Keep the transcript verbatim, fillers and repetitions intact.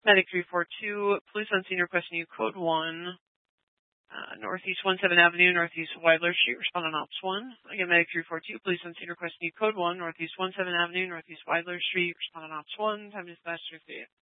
Medic three four two, police on scene requesting you code one. Uh, Northeast one seven Avenue, Northeast Weidler Street, respond on Ops one. Again, Medic three four two, police on scene requesting you code one, Northeast one seven Avenue, Northeast Weidler Street, respond on Ops one. Time to dispatch three.